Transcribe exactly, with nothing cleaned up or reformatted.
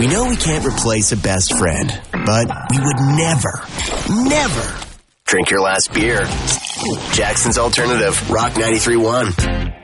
We know we can't replace a best friend, but we would never, never drink your last beer. Jackson's Alternative, Rock ninety-three point one.